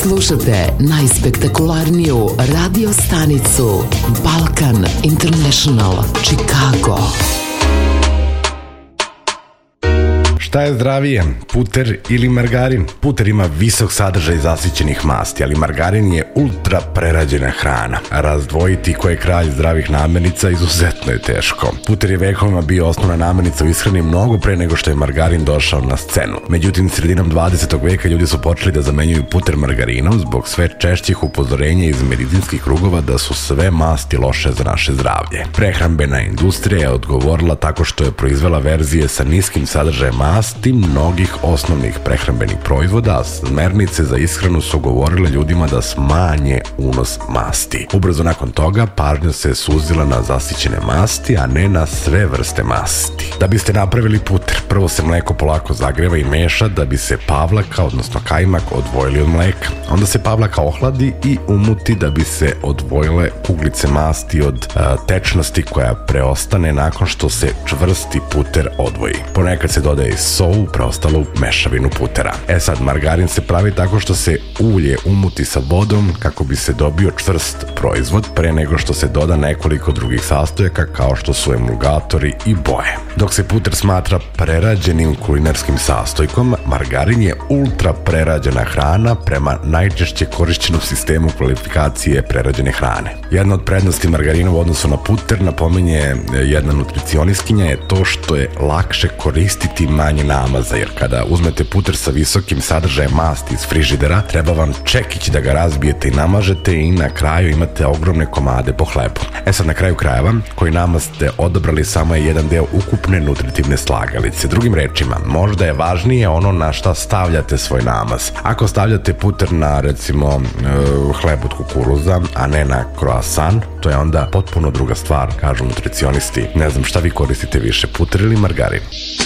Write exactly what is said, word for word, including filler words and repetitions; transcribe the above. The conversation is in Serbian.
Slušate najspektakularniju radio stanicu Balkan International Chicago. Šta je zdravije, puter ili margarin? Puter ima visok sadržaj zasićenih masti, ali margarin je ultra prerađena hrana. Razdvojiti ko je kralj zdravih namirnica izuzetno je teško. Puter je vekovima bio osnovna namirnica u ishrani mnogo pre nego što je margarin došao na scenu. Međutim, sredinom dvadesetog veka ljudi su počeli da zamenjuju puter margarinom zbog sve češćih upozorenja iz medicinskih krugova da su sve masti loše za naše zdravlje. Prehrambena industrija je odgovorila tako što je proizvela verzije sa niskim sadržajem masti mnogih osnovnih prehrambenih proizvoda, a smernice za ishranu su govorile ljudima da smanje unos masti. Ubrzo nakon toga pažnja se suzila na zasićene masti, a ne na sve vrste masti. Da biste napravili puter, prvo se mleko polako zagreva i meša da bi se pavlaka, odnosno kajmak, odvojili od mleka. Onda se pavlaka ohladi i umuti da bi se odvojile kuglice masti od a, tečnosti koja preostane nakon što se čvrsti puter odvoji. Ponekad se dodaje sovu preostalu mešavinu putera. E sad, margarin se pravi tako što se ulje umuti sa vodom kako bi se dobio čvrst proizvod pre nego što se doda nekoliko drugih sastojaka kao što su emulgatori i boje. Dok se puter smatra prerađenim kulinarskim sastojkom, margarin je ultra prerađena hrana prema najčešće korišćenom sistemu kvalifikacije prerađene hrane. Jedna od prednosti margarina u odnosu na puter, napominje jedna nutricionistkinja, je to što je lakše koristiti manje namaza, jer kada uzmete puter sa visokim sadržajem masti iz frižidera, treba vam čekić da ga razbijete i namažete i na kraju imate ogromne komade po hlebu. E sad, na kraju krajeva, koji namaz ste odabrali samo je jedan deo ukupne nutritivne slagalice. Drugim rečima, možda je važnije ono na šta stavljate svoj namaz. Ako stavljate puter na, recimo, hleb od kukuruza, a ne na croissant, to je onda potpuno druga stvar, kažu nutricionisti. Ne znam šta vi koristite više, puter ili margarin?